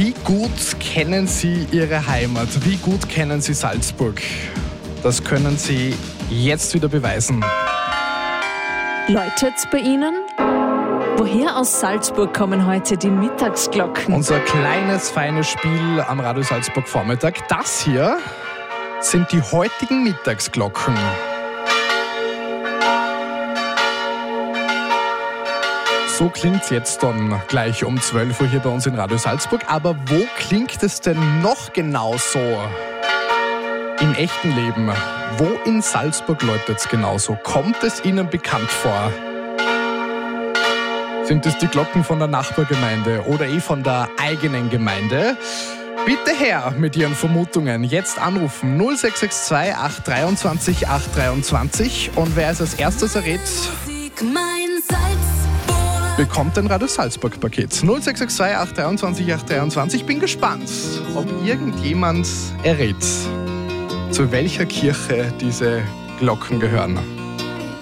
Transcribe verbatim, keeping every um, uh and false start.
Wie gut kennen Sie Ihre Heimat? Wie gut kennen Sie Salzburg? Das können Sie jetzt wieder beweisen. Läutet's bei Ihnen? Woher aus Salzburg kommen heute die Mittagsglocken? Unser kleines, feines Spiel am Radio Salzburg Vormittag. Das hier sind die heutigen Mittagsglocken. So klingt es jetzt dann gleich um zwölf Uhr hier bei uns in Radio Salzburg. Aber wo klingt es denn noch genauso im echten Leben? Wo in Salzburg läutet es genauso? Kommt es Ihnen bekannt vor? Sind es die Glocken von der Nachbargemeinde oder eh von der eigenen Gemeinde? Bitte her mit Ihren Vermutungen. Jetzt anrufen null sechs sechs zwei acht zwei drei acht drei zwei. Und wer es als erstes errät, bekommt ein Radio Salzburg Paket. null sechs sechs zwei acht drei acht drei zwei. Ich bin gespannt, ob irgendjemand errät, zu welcher Kirche diese Glocken gehören.